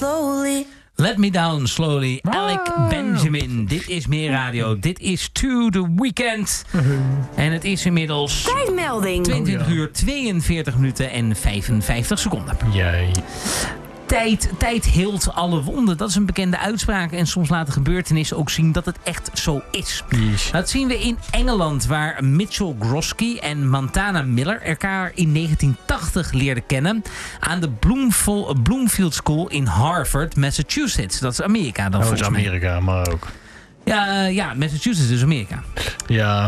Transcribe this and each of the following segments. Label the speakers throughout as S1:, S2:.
S1: slowly.
S2: Let Me Down Slowly, Alec Benjamin. Dit is Meer Radio. Dit is To The Weekend. En het is inmiddels...
S1: Tijdmelding.
S2: 22 uur, 42 minuten en 55 seconden.
S3: Jij.
S2: Tijd heelt alle wonden. Dat is een bekende uitspraak. En soms laten gebeurtenissen ook zien dat het echt zo is.
S3: Yes.
S2: Dat zien we in Engeland, waar Mitchell Grosky en Montana Miller elkaar in 1980 leerden kennen aan de Bloomfield School in Harvard, Massachusetts. Dat is Amerika dan
S3: Dat is
S2: volgens mij.
S3: Amerika, maar ook.
S2: Ja, Massachusetts is Amerika.
S3: Ja.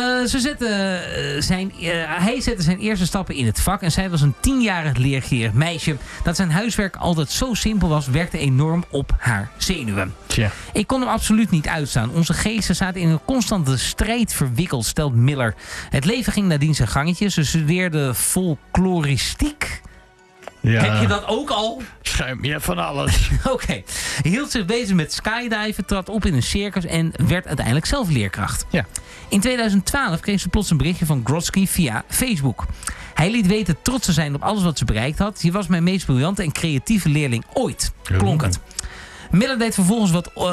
S2: Hij zette zijn eerste stappen in het vak en zij was een 10-jarig leergierig meisje. Dat zijn huiswerk altijd zo simpel was, werkte enorm op haar zenuwen.
S3: Tja.
S2: Ik kon hem absoluut niet uitstaan. Onze geesten zaten in een constante strijd verwikkeld, stelt Miller. Het leven ging nadien zijn gangetje. Ze studeerde folkloristiek.
S3: Ja.
S2: Heb je dat ook al?
S3: Ja, van alles.
S2: Oké. Hield zich bezig met skydiven, trad op in een circus en werd uiteindelijk zelf leerkracht.
S3: Ja.
S2: In 2012 kreeg ze plots een berichtje van Grosky via Facebook. Hij liet weten trots te zijn op alles wat ze bereikt had. Je was mijn meest briljante en creatieve leerling ooit, klonk het. Miller deed vervolgens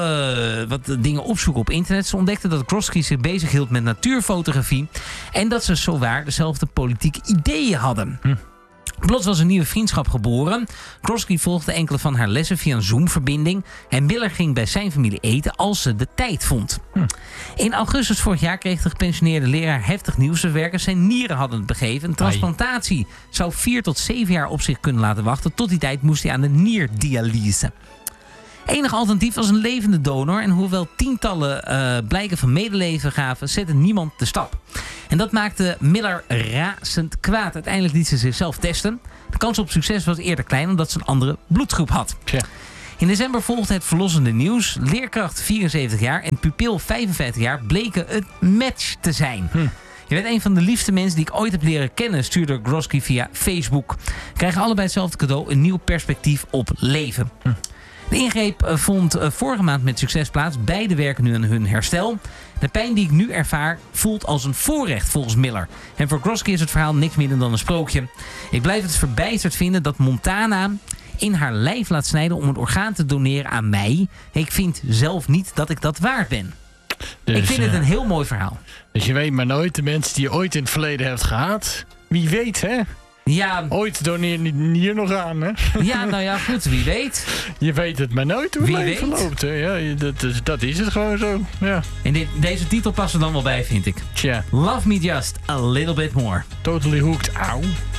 S2: wat dingen opzoeken op internet. Ze ontdekte dat Grosky zich bezighield met natuurfotografie en dat ze zowaar dezelfde politieke ideeën hadden. Plots was een nieuwe vriendschap geboren. Grosky volgde enkele van haar lessen via een Zoom-verbinding. En Miller ging bij zijn familie eten als ze de tijd vond. In augustus vorig jaar kreeg de gepensioneerde leraar heftig nieuws te werken. Zijn nieren hadden het begeven. Een transplantatie zou 4 tot 7 jaar op zich kunnen laten wachten. Tot die tijd moest hij aan de nierdialyse. Enig alternatief was een levende donor. En hoewel tientallen blijken van medeleven gaven, zette niemand de stap. En dat maakte Miller razend kwaad. Uiteindelijk liet ze zichzelf testen. De kans op succes was eerder klein omdat ze een andere bloedgroep had.
S3: Tja.
S2: In december volgde het verlossende nieuws. Leerkracht 74 jaar en pupil 55 jaar bleken een match te zijn. Je bent een van de liefste mensen die ik ooit heb leren kennen, stuurde Grosky via Facebook. Krijgen allebei hetzelfde cadeau, een nieuw perspectief op leven. De ingreep vond vorige maand met succes plaats. Beide werken nu aan hun herstel. De pijn die ik nu ervaar voelt als een voorrecht volgens Miller. En voor Grosky is het verhaal niks minder dan een sprookje. Ik blijf het verbijsterd vinden dat Montana in haar lijf laat snijden om een orgaan te doneren aan mij. Ik vind zelf niet dat ik dat waard ben.
S3: Dus,
S2: ik vind het een heel mooi verhaal.
S3: Dus je weet maar nooit, de mensen die je ooit in het verleden hebt gehad. Wie weet, hè?
S2: Ja,
S3: Ooit doneer je hier nog aan, hè?
S2: ja, nou ja, goed, wie weet.
S3: Je weet het maar nooit hoe het
S2: Wie
S3: leven
S2: weet.
S3: loopt, hè? Ja, dat is het gewoon zo, ja.
S2: En deze titel past er dan wel bij, vind ik.
S3: Tja,
S2: Love Me Just a Little Bit More.
S3: totally hooked. Auw.